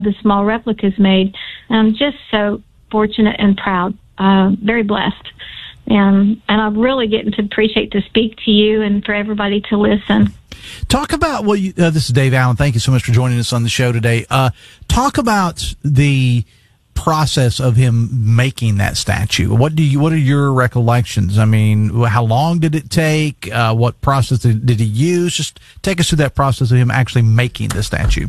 the small replicas made. And I'm just so fortunate and proud, very blessed. And I'm really getting to appreciate to speak to you and for everybody to listen. Talk about this is Dave Allen. Thank you so much for joining us on the show today. Talk about the process of him making that statue. What are your recollections? I mean, how long did it take? What process did he use? Just take us through that process of him actually making the statue.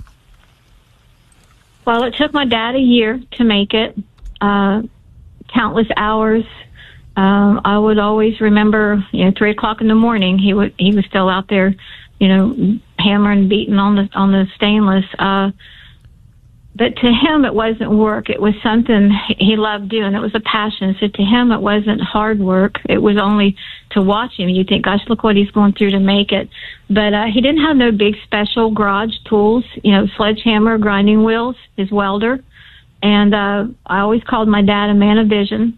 Well, it took my dad a year to make it, countless hours. I would always remember, 3:00 in the morning, he was still out there, hammering, beating on the stainless. But to him, it wasn't work. It was something he loved doing. It was a passion. So to him, it wasn't hard work. It was only to watch him. You think, gosh, look what he's going through to make it. But he didn't have no big special garage tools, sledgehammer, grinding wheels, his welder. And I always called my dad a man of vision.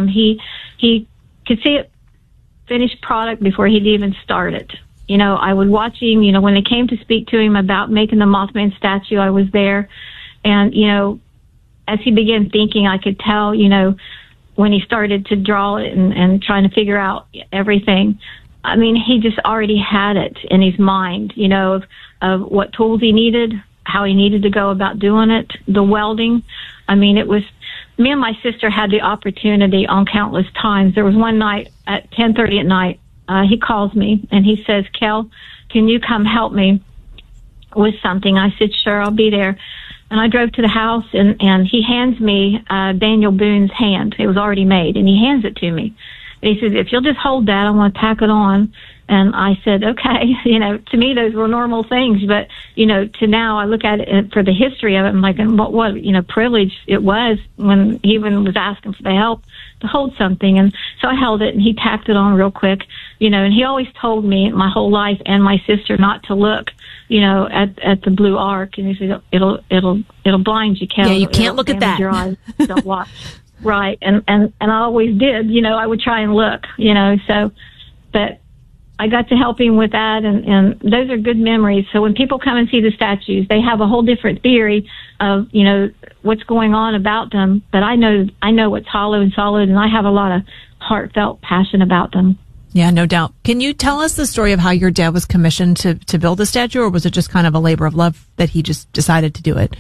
He could see it finished product before he'd even start it. I would watch him, when they came to speak to him about making the Mothman statue, I was there. And, as he began thinking, I could tell, when he started to draw it and trying to figure out everything. I mean, he just already had it in his mind, of what tools he needed, how he needed to go about doing it, the welding. I mean, it was, me and my sister had the opportunity on countless times. There was one night at 10:30 at night, he calls me and he says, Kel, can you come help me with something? I said, sure, I'll be there. And I drove to the house, and he hands me Daniel Boone's hand. It was already made, and he hands it to me. And he says, if you'll just hold that, I want to tack it on. And I said, okay. To me, those were normal things. But, to now I look at it for the history of it, I'm like, what privilege it was when he even was asking for the help to hold something. And so I held it, and he tacked it on real quick, and he always told me my whole life and my sister not to look, at the blue arc. And he said, it'll blind you, Kel. Yeah, you can't look at that. Your eyes. Don't watch. Right. And I always did, I would try and look, so, but I got to help him with that, and those are good memories. So when people come and see the statues, they have a whole different theory of, what's going on about them. But I know what's hollow and solid, and I have a lot of heartfelt passion about them. Yeah, no doubt. Can you tell us the story of how your dad was commissioned to build the statue, or was it just kind of a labor of love that he just decided to do it?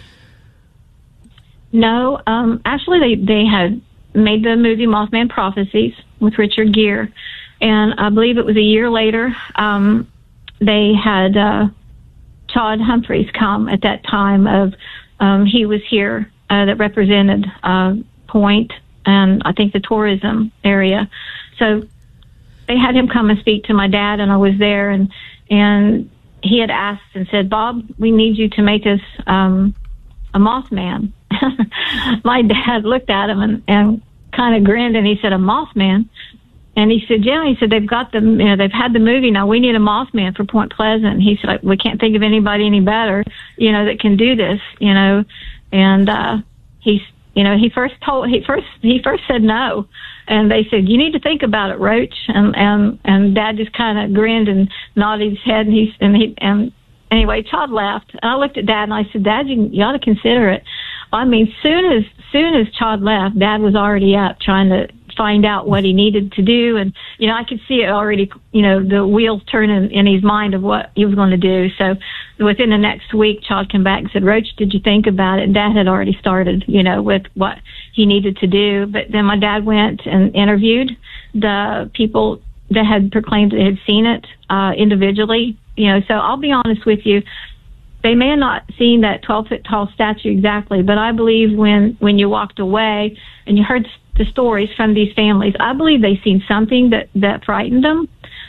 No, actually they had made the movie Mothman Prophecies with Richard Gere. And I believe it was a year later, they had Todd Humphreys come at that time of, he was here that represented Point and I think the tourism area. So they had him come and speak to my dad, and I was there, and he had asked and said, Bob, we need you to make us a Mothman. My dad looked at him and kind of grinned, and he said, a Mothman? And he said, yeah. He said, they've got they've had the movie. Now we need a Mothman for Point Pleasant. He said, we can't think of anybody any better, that can do this, and he first said no. And they said, you need to think about it, Roach. And Dad just kind of grinned and nodded his head, and anyway, Todd laughed. And I looked at Dad and I said, Dad, you ought to consider it. I mean, soon as Todd left, Dad was already up trying to find out what he needed to do. And, I could see it already, the wheels turning in his mind of what he was going to do. So within the next week, Todd came back and said, Roach, did you think about it? And Dad had already started, with what he needed to do. But then my dad went and interviewed the people that had proclaimed they had seen it individually. So I'll be honest with you, they may have not seen that 12-foot tall statue exactly, but I believe when you walked away and you heard the stories from these families, I believe they seen something that frightened them.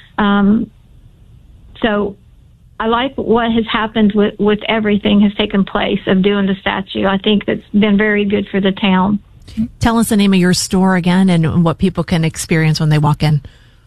So I like what has happened with everything has taken place of doing the statue. I think that's been very good for the town. Tell us the name of your store again and what people can experience when they walk in.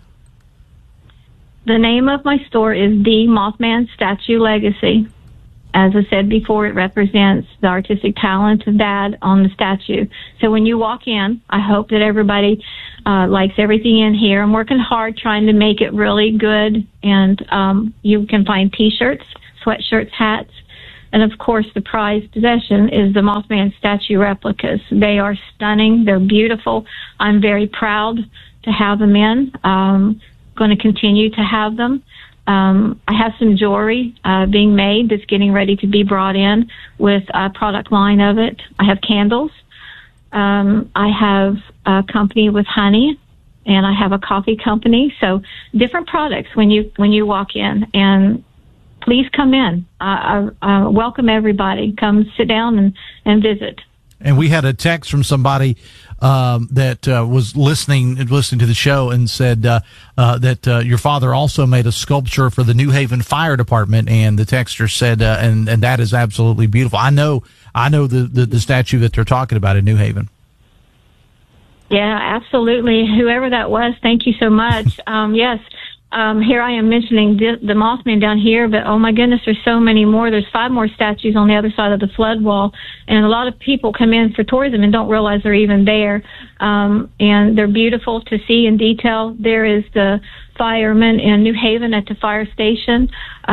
The name of my store is The Mothman Statue Legacy. As I said before, it represents the artistic talent of Dad on the statue. So when you walk in, I hope that everybody likes everything in here. I'm working hard trying to make it really good, and you can find T-shirts, sweatshirts, hats, And of course, the prized possession is the Mothman statue replicas. They are stunning. They're beautiful. I'm very proud to have them in. Going to continue to have them. I have some jewelry being made that's getting ready to be brought in with a product line of it. I have candles. I have a company with honey, and I have a coffee company. So different products when you walk in. And please come in. I welcome everybody. Come sit down and visit. And we had a text from somebody that was listening to the show and said that your father also made a sculpture for the New Haven Fire Department, and the texter said, and that is absolutely beautiful. I know the statue that they're talking about in New Haven. Yeah, absolutely. Whoever that was, thank you so much. Yes. Here I am mentioning the Mothman down here, but oh my goodness, there's so many more. There's 5 more statues on the other side of the flood wall, and a lot of people come in for tourism and don't realize they're even there. And they're beautiful to see in detail. There is the fireman in New Haven at the fire station.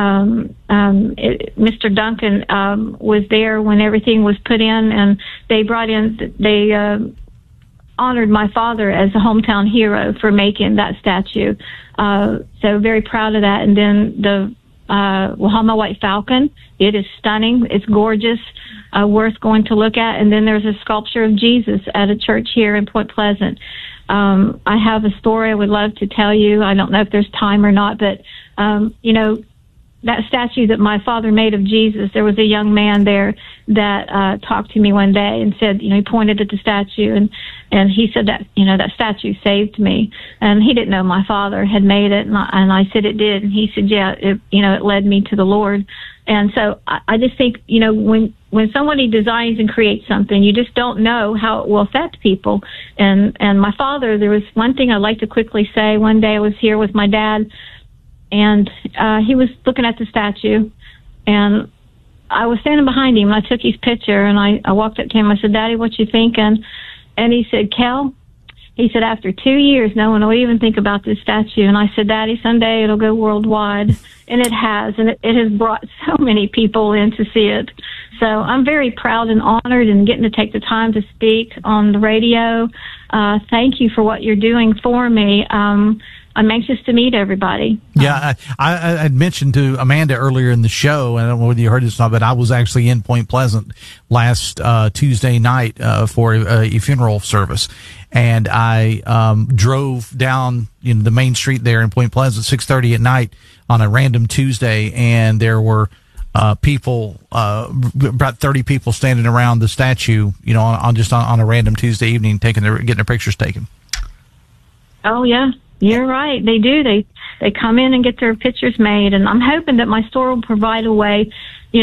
Mr. Duncan was there when everything was put in, and they honored my father as a hometown hero for making that statue. So very proud of that. And then the Wahama White Falcon, it is stunning. It's gorgeous, worth going to look at. And then there's a sculpture of Jesus at a church here in Point Pleasant. I have a story I would love to tell you. I don't know if there's time or not, but, that statue that my father made of Jesus, there was a young man there that talked to me one day and said, he pointed at the statue and he said that, that statue saved me. And he didn't know my father had made it. And I said it did. And he said, yeah, it led me to the Lord. And so I just think, when somebody designs and creates something, you just don't know how it will affect people. And my father, there was one thing I'd like to quickly say. One day I was here with my dad, and he was looking at the statue, and I was standing behind him, and I took his picture, and I walked up to him. I said, Daddy, what you thinking? And he said, Kel, he said, after 2 years, no one will even think about this statue. And I said, Daddy, someday it'll go worldwide. And it has, and it has brought so many people in to see it. So I'm very proud and honored and getting to take the time to speak on the radio. Thank you for what you're doing for me. I'm anxious to meet everybody. Yeah, I had mentioned to Amanda earlier in the show, and I don't know whether you heard this or not, but I was actually in Point Pleasant last Tuesday night for a funeral service. And I drove down the main street there in Point Pleasant 6:30 at night on a random Tuesday, and there were people, about 30 people standing around the statue, on a random Tuesday evening, getting their pictures taken. Oh yeah. You're right. They do. They come in and get their pictures made, and I'm hoping that my store will provide a way.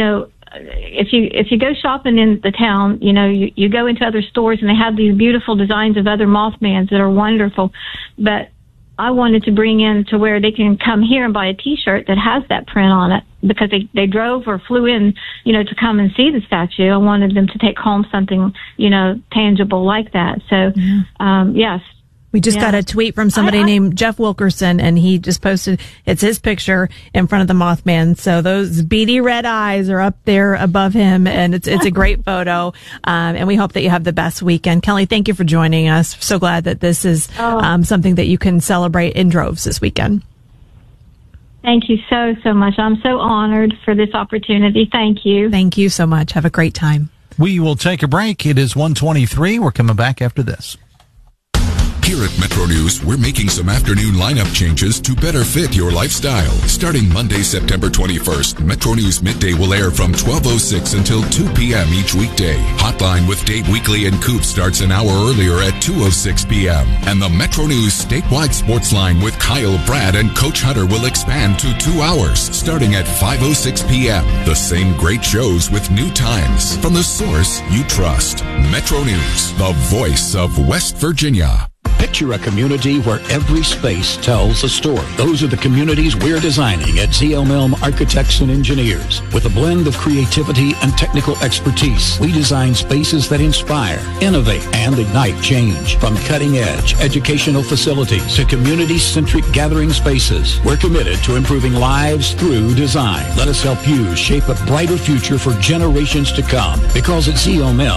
If you go shopping in the town, you go into other stores and they have these beautiful designs of other Mothmans that are wonderful. But I wanted to bring in to where they can come here and buy a T-shirt that has that print on it, because they drove or flew in, to come and see the statue. I wanted them to take home something, tangible like that. So, yes. We just got a tweet from somebody named Jeff Wilkerson, and he just posted, it's his picture in front of the Mothman. So those beady red eyes are up there above him, and it's a great photo. And we hope that you have the best weekend. Kelly, thank you for joining us. So glad that this is something that you can celebrate in droves this weekend. Thank you so much. I'm so honored for this opportunity. Thank you. Thank you so much. Have a great time. We will take a break. It is 1:23. We're coming back after this. Here at Metro News, we're making some afternoon lineup changes to better fit your lifestyle. Starting Monday, September 21st, Metro News Midday will air from 12:06 until 2 p.m. each weekday. Hotline with Dave Weekly and Coop starts an hour earlier at 2:06 p.m. And the Metro News statewide sports line with Kyle, Brad, and Coach Hunter will expand to 2 hours, starting at 5:06 p.m. The same great shows with new times from the source you trust. Metro News, the voice of West Virginia. Picture a community where every space tells a story. Those are the communities we're designing at ZL Milne Architects and Engineers. With a blend of creativity and technical expertise, we design spaces that inspire, innovate, and ignite change. From cutting-edge educational facilities to community-centric gathering spaces, we're committed to improving lives through design. Let us help you shape a brighter future for generations to come. Because at ZL Milne,